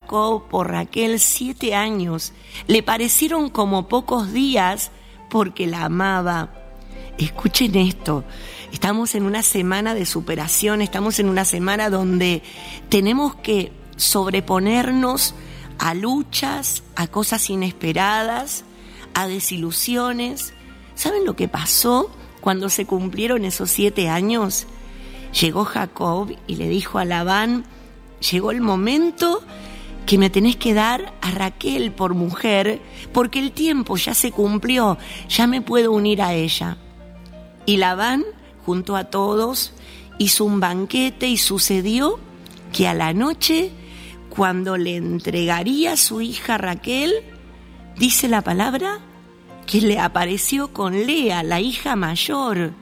Jacob por Raquel 7 años. Le parecieron como pocos días porque la amaba. Escuchen esto, estamos en una semana de superación, estamos en una semana donde tenemos que sobreponernos a luchas, a cosas inesperadas, a desilusiones. ¿Saben lo que pasó cuando se cumplieron esos 7 años? Llegó Jacob y le dijo a Labán: llegó el momento que me tenés que dar a Raquel por mujer, porque el tiempo ya se cumplió, ya me puedo unir a ella. Y Labán juntó a todos, hizo un banquete y sucedió que a la noche, cuando le entregaría a su hija Raquel, dice la palabra que le apareció con Lea, la hija mayor.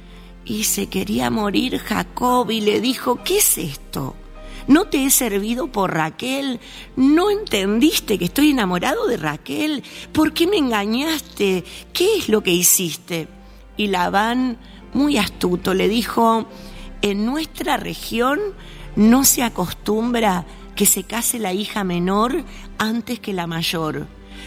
Y se quería morir Jacob y le dijo: ¿qué es esto? ¿No te he servido por Raquel? ¿No entendiste que estoy enamorado de Raquel? ¿Por qué me engañaste? ¿Qué es lo que hiciste? Y Labán, muy astuto, le dijo: en nuestra región no se acostumbra que se case la hija menor antes que la mayor.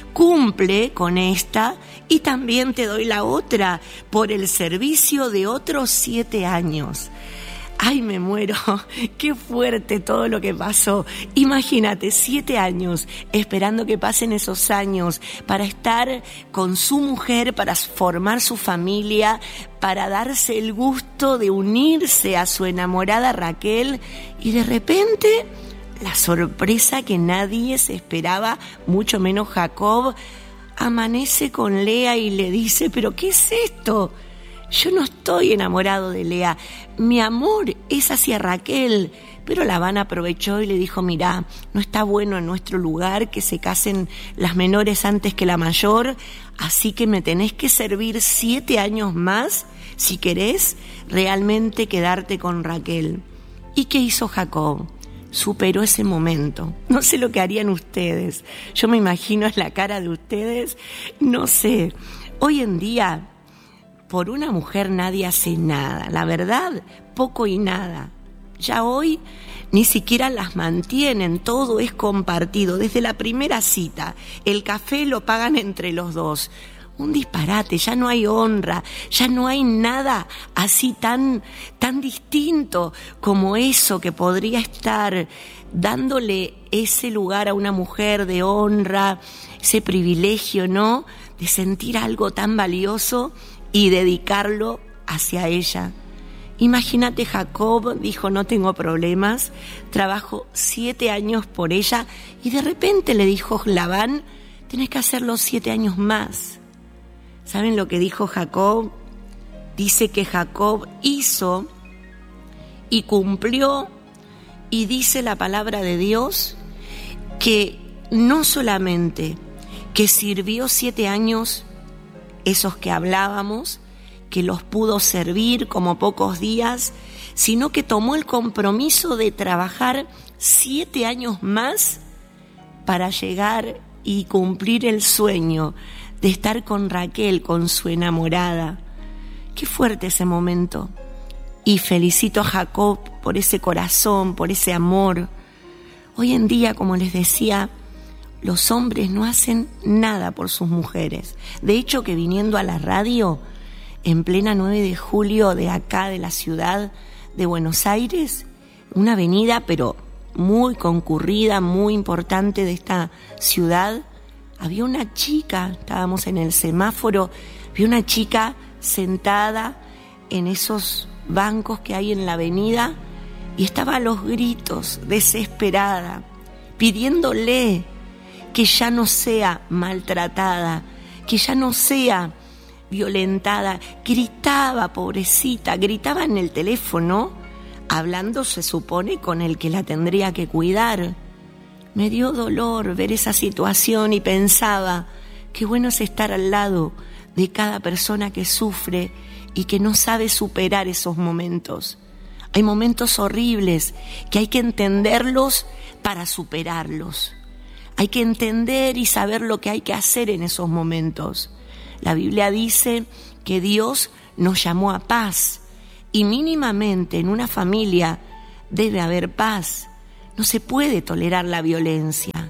Cumple con esta y también te doy la otra por el servicio de otros 7 años. ¡Ay, me muero! ¡Qué fuerte todo lo que pasó! Imagínate, 7 años esperando que pasen esos años para estar con su mujer, para formar su familia, para darse el gusto de unirse a su enamorada Raquel, y de repente la sorpresa que nadie se esperaba, mucho menos Jacob, amanece con Lea y le dice: ¿pero qué es esto? Yo no estoy enamorado de Lea, mi amor es hacia Raquel. Pero Labán aprovechó y le dijo: mirá, no está bueno en nuestro lugar que se casen las menores antes que la mayor, así que me tenés que servir 7 años más si querés realmente quedarte con Raquel. ¿Y qué hizo Jacob? Superó ese momento. No sé lo que harían ustedes. Yo me imagino en la cara de ustedes, no sé. Hoy en día, por una mujer nadie hace nada. La verdad, poco y nada. Ya hoy ni siquiera las mantienen, todo es compartido. Desde la primera cita, el café lo pagan entre los dos. Un disparate, ya no hay honra, ya no hay nada así tan distinto como eso que podría estar dándole ese lugar a una mujer de honra, ese privilegio, ¿no? De sentir algo tan valioso y dedicarlo hacia ella. Imagínate, Jacob dijo: no tengo problemas, trabajo 7 años por ella, y de repente le dijo Labán: tenés que hacerlo 7 años más. ¿Saben lo que dijo Jacob? Dice que Jacob hizo y cumplió, y dice la palabra de Dios que no solamente que sirvió 7 años, esos que hablábamos, que los pudo servir como pocos días, sino que tomó el compromiso de trabajar 7 años más para llegar y cumplir el sueño de estar con Raquel, con su enamorada. Qué fuerte ese momento. Y felicito a Jacob por ese corazón, por ese amor. Hoy en día, como les decía, los hombres no hacen nada por sus mujeres. De hecho, que viniendo a la radio, en plena 9 de julio de acá, de la ciudad de Buenos Aires, una avenida pero muy concurrida, muy importante de esta ciudad, había una chica, estábamos en el semáforo, había una chica sentada en esos bancos que hay en la avenida y estaba a los gritos, desesperada, pidiéndole que ya no sea maltratada, que ya no sea violentada. Gritaba, pobrecita, gritaba en el teléfono, hablando, se supone, con el que la tendría que cuidar. Me dio dolor ver esa situación y pensaba, qué bueno es estar al lado de cada persona que sufre y que no sabe superar esos momentos. Hay momentos horribles que hay que entenderlos para superarlos. Hay que entender y saber lo que hay que hacer en esos momentos. La Biblia dice que Dios nos llamó a paz y mínimamente en una familia debe haber paz. No se puede tolerar la violencia.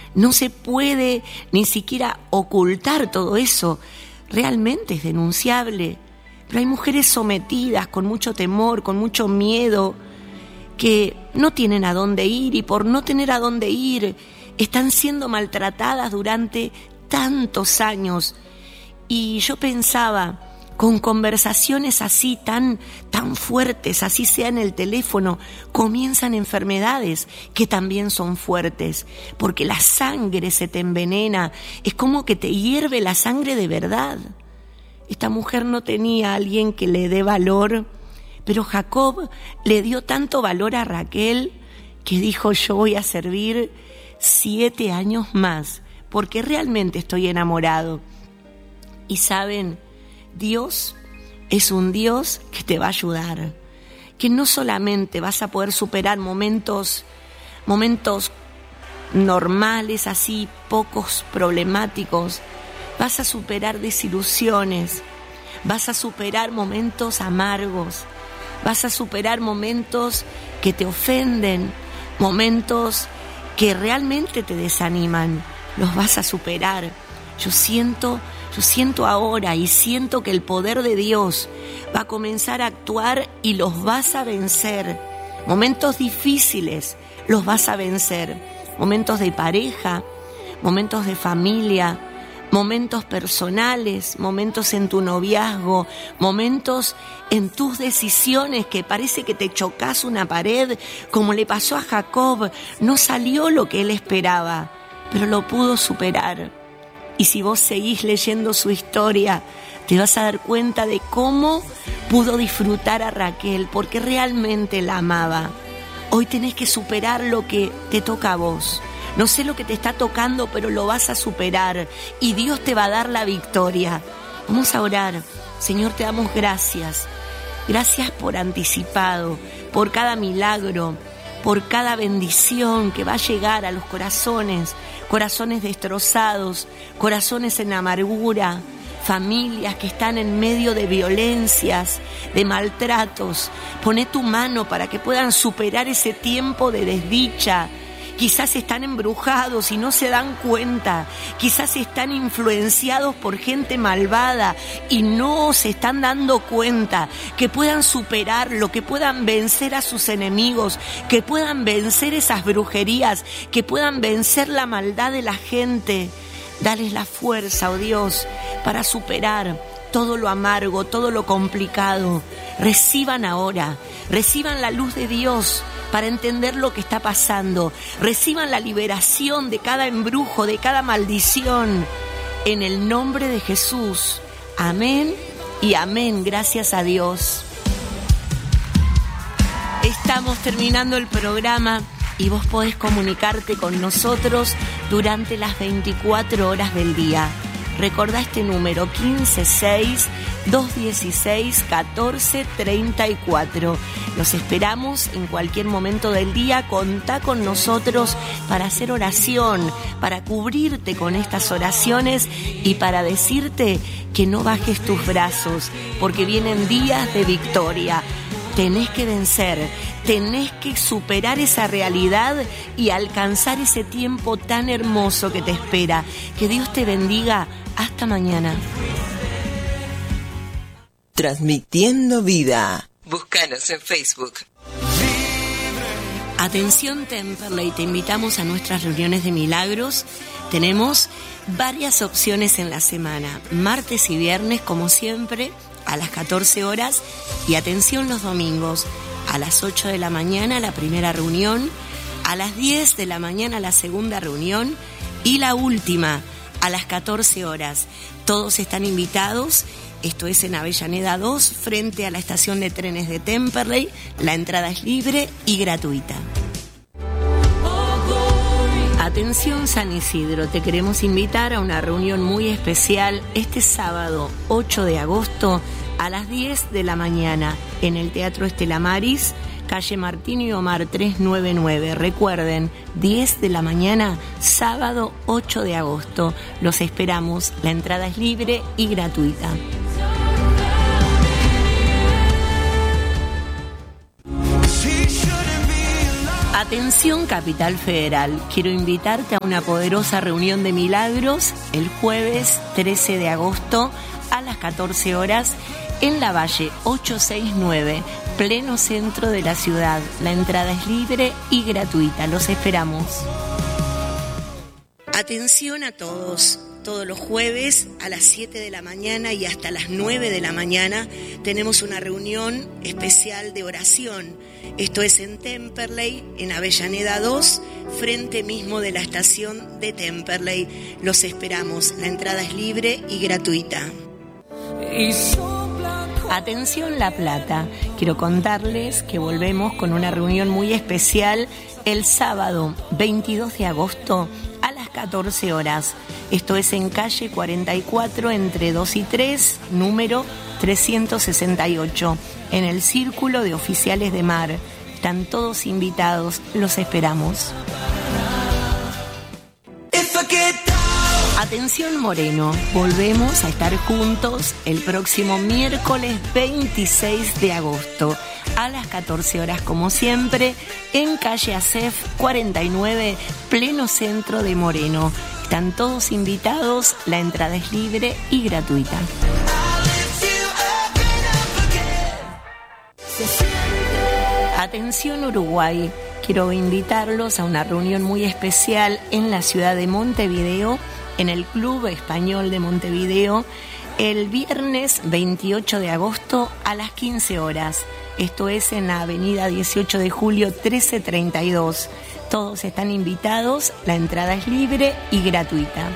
No se puede ni siquiera ocultar todo eso. Realmente es denunciable. Pero hay mujeres sometidas con mucho temor, con mucho miedo, que no tienen a dónde ir y por no tener a dónde ir están siendo maltratadas durante tantos años. Y yo pensaba, con conversaciones así tan fuertes, así sea en el teléfono, comienzan enfermedades que también son fuertes, porque la sangre se te envenena, es como que te hierve la sangre de verdad. Esta mujer no tenía a alguien que le dé valor, pero Jacob le dio tanto valor a Raquel que dijo: yo voy a servir 7 años más, porque realmente estoy enamorado. Y saben, Dios es un Dios que te va a ayudar, que no solamente vas a poder superar momentos normales, así pocos problemáticos, vas a superar desilusiones, vas a superar momentos amargos, vas a superar momentos que te ofenden, momentos que realmente te desaniman, los vas a superar. Yo siento ahora y siento que el poder de Dios va a comenzar a actuar y los vas a vencer. Momentos difíciles los vas a vencer. Momentos de pareja, momentos de familia, momentos personales, momentos en tu noviazgo, momentos en tus decisiones que parece que te chocas una pared, como le pasó a Jacob. No salió lo que él esperaba, pero lo pudo superar. Y si vos seguís leyendo su historia, te vas a dar cuenta de cómo pudo disfrutar a Raquel, porque realmente la amaba. Hoy tenés que superar lo que te toca a vos. No sé lo que te está tocando, pero lo vas a superar y Dios te va a dar la victoria. Vamos a orar. Señor, te damos gracias. Gracias por anticipado, por cada milagro, por cada bendición que va a llegar a los corazones destrozados, corazones en amargura, familias que están en medio de violencias, de maltratos. Poné tu mano para que puedan superar ese tiempo de desdicha. Quizás están embrujados y no se dan cuenta. Quizás están influenciados por gente malvada y no se están dando cuenta. Que puedan superarlo, que puedan vencer a sus enemigos, que puedan vencer esas brujerías, que puedan vencer la maldad de la gente. Dales la fuerza, oh Dios, para superar todo lo amargo, todo lo complicado. Reciban ahora, reciban la luz de Dios para entender lo que está pasando. Reciban la liberación de cada embrujo, de cada maldición. En el nombre de Jesús. Amén y amén. Gracias a Dios. Estamos terminando el programa y vos podés comunicarte con nosotros durante las 24 horas del día. Recordá este número: 156-216-1434. Los esperamos en cualquier momento del día. Contá con nosotros para hacer oración, para cubrirte con estas oraciones y para decirte que no bajes tus brazos, porque vienen días de victoria. Tenés que vencer, tenés que superar esa realidad y alcanzar ese tiempo tan hermoso que te espera. Que Dios te bendiga. Hasta mañana. Transmitiendo vida. Búscanos en Facebook. Atención Temperley, te invitamos a nuestras reuniones de milagros. Tenemos varias opciones en la semana, martes y viernes como siempre a las 14 horas y atención los domingos a las 8 de la mañana la primera reunión, a las 10 de la mañana la segunda reunión y la última a las 14 horas. Todos están invitados. Esto es en Avellaneda 2, frente a la estación de trenes de Temperley. La entrada es libre y gratuita. Atención San Isidro, te queremos invitar a una reunión muy especial este sábado 8 de agosto a las 10 de la mañana en el Teatro Estela Maris, calle Martín y Omar 399. Recuerden, 10 de la mañana, sábado 8 de agosto. Los esperamos. La entrada es libre y gratuita. Atención Capital Federal, quiero invitarte a una poderosa reunión de milagros el jueves 13 de agosto a las 14 horas en La Valle 869, pleno centro de la ciudad. La entrada es libre y gratuita, los esperamos. Atención a todos. Todos los jueves a las 7 de la mañana y hasta las 9 de la mañana tenemos una reunión especial de oración. Esto es en Temperley, en Avellaneda 2, frente mismo de la estación de Temperley. Los esperamos. La entrada es libre y gratuita. Atención La Plata, quiero contarles que volvemos con una reunión muy especial el sábado 22 de agosto a las 14 horas. Esto es en calle 44 entre 2 y 3, número 368, en el Círculo de Oficiales de Mar. Están todos invitados, los esperamos. Atención Moreno, volvemos a estar juntos el próximo miércoles 26 de agosto a las 14 horas como siempre en calle Acef 49, pleno centro de Moreno. Están todos invitados, la entrada es libre y gratuita. Atención Uruguay, quiero invitarlos a una reunión muy especial en la ciudad de Montevideo, en el Club Español de Montevideo, el viernes 28 de agosto a las 15 horas. Esto es en la avenida 18 de julio 1332. Todos están invitados, la entrada es libre y gratuita.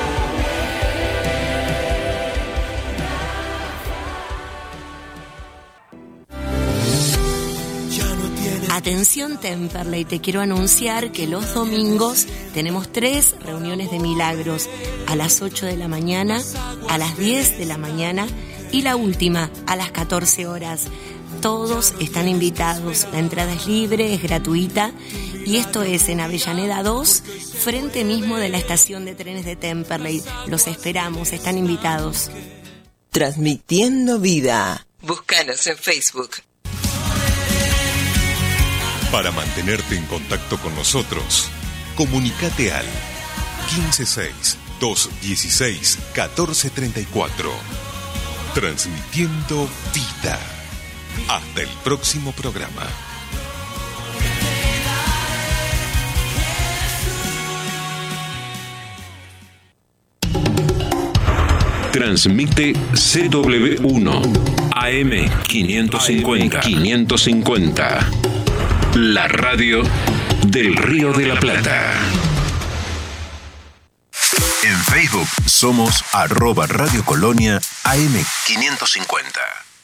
Atención Temperley, te quiero anunciar que los domingos tenemos 3 reuniones de milagros, a las 8 de la mañana, a las 10 de la mañana y la última a las 14 horas. Todos están invitados, la entrada es libre, es gratuita y esto es en Avellaneda 2, frente mismo de la estación de trenes de Temperley. Los esperamos, están invitados. Transmitiendo vida. Búscanos en Facebook. Para mantenerte en contacto con nosotros, comunícate al 156-216-1434. Transmitiendo vida. Hasta el próximo programa. Transmite CW1 AM 550. La radio del Río de la Plata. En Facebook somos @Radio Colonia AM 550.